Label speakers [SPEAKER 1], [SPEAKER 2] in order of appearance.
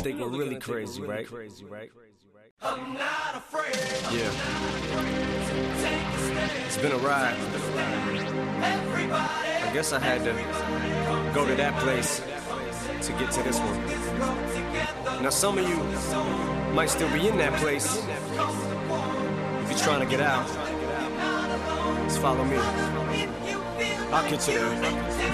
[SPEAKER 1] think we're really crazy, right?
[SPEAKER 2] I'm not afraid.
[SPEAKER 1] Yeah. It's been a ride. I guess I had to go to that place to get to this one. Now some of you might still be in that place. If you're trying to get out, just follow me. I'll get you there.